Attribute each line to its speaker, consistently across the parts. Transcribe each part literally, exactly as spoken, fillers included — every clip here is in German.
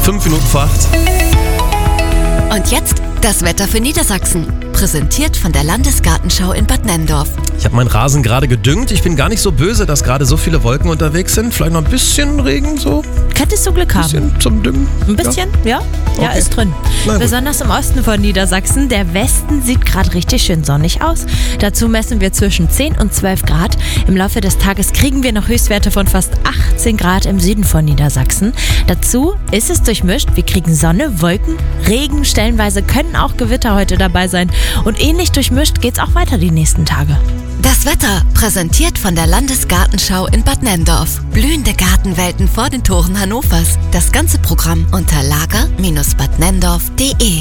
Speaker 1: Fünf Minuten vor acht.
Speaker 2: Und jetzt das Wetter für Niedersachsen. Präsentiert von der Landesgartenschau in Bad Nenndorf.
Speaker 1: Ich habe meinen Rasen gerade gedüngt. Ich bin gar nicht so böse, dass gerade so viele Wolken unterwegs sind. Vielleicht noch ein bisschen Regen so.
Speaker 3: Könntest du Glück haben.
Speaker 1: Ein bisschen zum Düngen.
Speaker 3: Ein bisschen, ja? Ja, ja,
Speaker 1: okay.
Speaker 3: Ist drin. Besonders im Osten von Niedersachsen. Der Westen sieht gerade richtig schön sonnig aus. Dazu messen wir zwischen zehn und zwölf Grad. Im Laufe des Tages kriegen wir noch Höchstwerte von fast achtzehn Grad im Süden von Niedersachsen. Dazu ist es durchmischt. Wir kriegen Sonne, Wolken, Regen. Stellenweise können auch Gewitter heute dabei sein. Und ähnlich durchmischt geht's auch weiter die nächsten Tage.
Speaker 2: Das Wetter präsentiert von der Landesgartenschau in Bad Nenndorf. Blühende Gartenwelten vor den Toren Hannovers. Das ganze Programm unter lager Bindestrich bad nenndorf punkt de.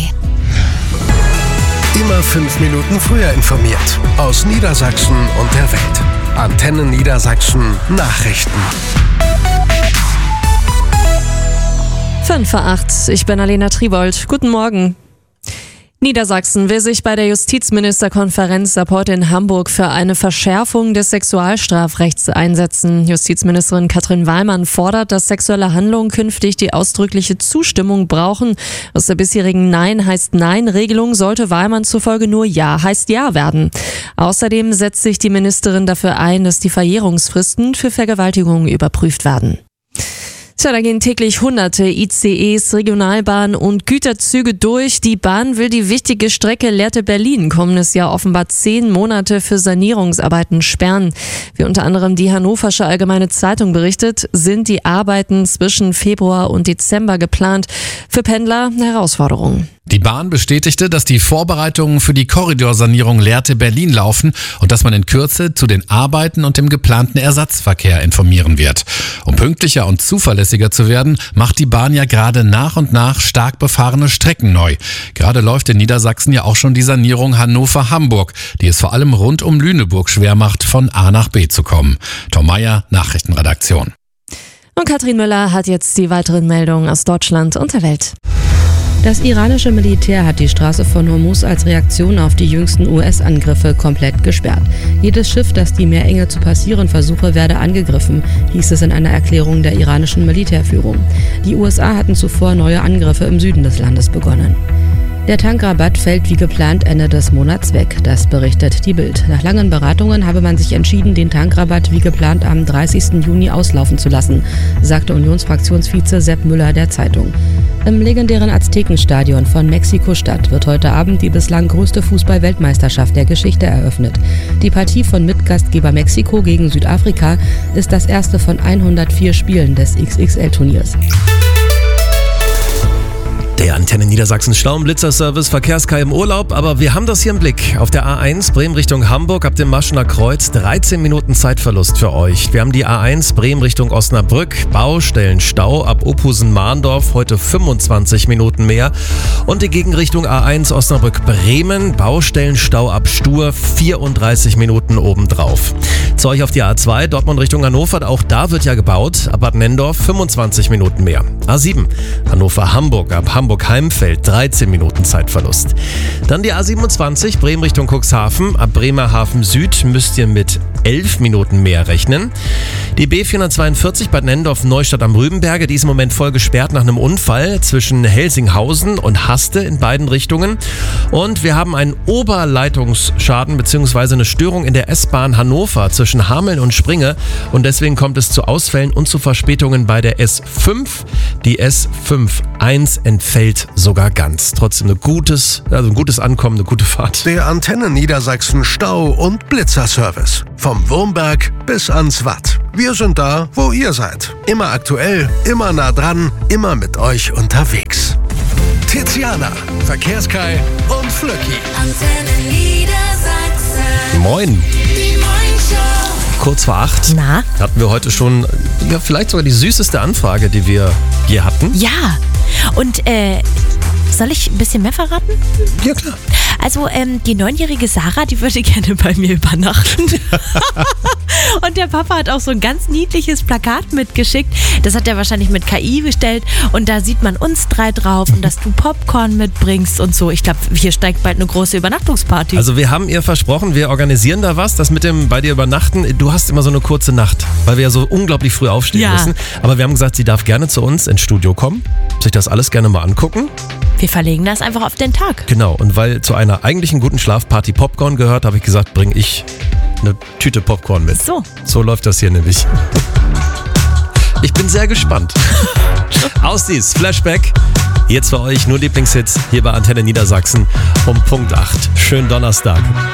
Speaker 4: Immer fünf Minuten früher informiert. Aus Niedersachsen und der Welt. Antenne Niedersachsen Nachrichten.
Speaker 5: fünf vor acht. Ich bin Alena Tribold. Guten Morgen. Niedersachsen will sich bei der Justizministerkonferenz ab heute in Hamburg für eine Verschärfung des Sexualstrafrechts einsetzen. Justizministerin Katrin Wallmann fordert, dass sexuelle Handlungen künftig die ausdrückliche Zustimmung brauchen. Aus der bisherigen Nein heißt Nein-Regelung sollte Wallmann zufolge nur Ja heißt Ja werden. Außerdem setzt sich die Ministerin dafür ein, dass die Verjährungsfristen für Vergewaltigungen überprüft werden. Tja, da gehen täglich hunderte I C Es, Regionalbahnen und Güterzüge durch. Die Bahn will die wichtige Strecke Lehrte-Berlin kommendes Jahr offenbar zehn Monate für Sanierungsarbeiten sperren. Wie unter anderem die Hannoversche Allgemeine Zeitung berichtet, sind die Arbeiten zwischen Februar und Dezember geplant. Für Pendler eine Herausforderung.
Speaker 6: Die Bahn bestätigte, dass die Vorbereitungen für die Korridorsanierung Lehrte-Berlin laufen und dass man in Kürze zu den Arbeiten und dem geplanten Ersatzverkehr informieren wird. Um pünktlicher und zuverlässiger zu werden, macht die Bahn ja gerade nach und nach stark befahrene Strecken neu. Gerade läuft in Niedersachsen ja auch schon die Sanierung Hannover-Hamburg, die es vor allem rund um Lüneburg schwer macht, von A nach B zu kommen. Tom Meyer, Nachrichtenredaktion.
Speaker 5: Und Katrin Müller hat jetzt die weiteren Meldungen aus Deutschland und der Welt.
Speaker 7: Das iranische Militär hat die Straße von Hormuz als Reaktion auf die jüngsten U S-Angriffe komplett gesperrt. Jedes Schiff, das die Meerenge zu passieren versuche, werde angegriffen, hieß es in einer Erklärung der iranischen Militärführung. Die U S A hatten zuvor neue Angriffe im Süden des Landes begonnen. Der Tankrabatt fällt wie geplant Ende des Monats weg, das berichtet die Bild. Nach langen Beratungen habe man sich entschieden, den Tankrabatt wie geplant am dreißigsten Juni auslaufen zu lassen, sagte Unionsfraktionsvize Sepp Müller der Zeitung. Im legendären Aztekenstadion von Mexiko-Stadt wird heute Abend die bislang größte Fußball-Weltmeisterschaft der Geschichte eröffnet. Die Partie von Mitgastgeber Mexiko gegen Südafrika ist das erste von hundertvier Spielen des X X L-Turniers.
Speaker 1: Der Antenne Niedersachsen Stauenblitzer-Service, Verkehrskai im Urlaub, aber wir haben das hier im Blick. Auf der A eins Bremen Richtung Hamburg ab dem Maschener Kreuz dreizehn Minuten Zeitverlust für euch. Wir haben die A eins Bremen Richtung Osnabrück, Baustellenstau ab Opusen-Mahndorf, heute fünfundzwanzig Minuten mehr. Und die Gegenrichtung A eins Osnabrück-Bremen, Baustellenstau ab Stur, vierunddreißig Minuten obendrauf. Zu euch auf die A zwei Dortmund Richtung Hannover, auch da wird ja gebaut, ab Bad Nenndorf fünfundzwanzig Minuten mehr. A sieben Hannover-Hamburg ab Hamburg-Heimfeld, dreizehn Minuten Zeitverlust. Dann die A siebenundzwanzig, Bremen Richtung Cuxhaven. Ab Bremerhaven Süd müsst ihr mit elf Minuten mehr rechnen. Die B vierhundertzweiundvierzig Bad Nenndorf-Neustadt am Rübenberge, die ist im Moment voll gesperrt nach einem Unfall zwischen Helsinghausen und Haste in beiden Richtungen. Und wir haben einen Oberleitungsschaden bzw. eine Störung in der S-Bahn Hannover zwischen Hameln und Springe. Und deswegen kommt es zu Ausfällen und zu Verspätungen bei der S fünf. Die S fünf eins entfällt sogar ganz. Trotzdem ein gutes, also ein gutes Ankommen, eine gute Fahrt.
Speaker 4: Der Antenne Niedersachsen Stau- und Blitzerservice. Vom Wurmberg bis ans Watt. Wir sind da, wo ihr seid. Immer aktuell, immer nah dran, immer mit euch unterwegs. Tiziana, Verkehrskai und Flöcki.
Speaker 2: Antenne Niedersachsen.
Speaker 1: Moin.
Speaker 2: Die Moin-Show.
Speaker 1: Kurz vor acht.
Speaker 3: Na?
Speaker 1: Hatten wir heute schon, ja, vielleicht sogar die süßeste Anfrage, die wir je hatten.
Speaker 3: Ja, und äh, Soll ich ein bisschen mehr verraten?
Speaker 1: Ja, klar.
Speaker 3: Also ähm, die neunjährige Sarah, die würde gerne bei mir übernachten. Und der Papa hat auch so ein ganz niedliches Plakat mitgeschickt. Das hat er wahrscheinlich mit K I bestellt. Und da sieht man uns drei drauf und dass du Popcorn mitbringst und so. Ich glaube, hier steigt bald eine große Übernachtungsparty.
Speaker 1: Also wir haben ihr versprochen, wir organisieren da was. Das mit dem bei dir übernachten, du hast immer so eine kurze Nacht, weil wir ja so unglaublich früh aufstehen
Speaker 3: Ja.
Speaker 1: müssen. Aber wir haben gesagt, sie darf gerne zu uns ins Studio kommen, sich das alles gerne mal angucken.
Speaker 3: Wir verlegen das einfach auf den Tag.
Speaker 1: Genau, und weil zu einer eigentlichen guten Schlafparty Popcorn gehört, habe ich gesagt, bringe ich eine Tüte Popcorn mit.
Speaker 3: So.
Speaker 1: So läuft das hier nämlich. Ich bin sehr gespannt. Aussies, Flashback. Jetzt für euch nur Lieblingshits hier bei Antenne Niedersachsen um Punkt acht. Schönen Donnerstag.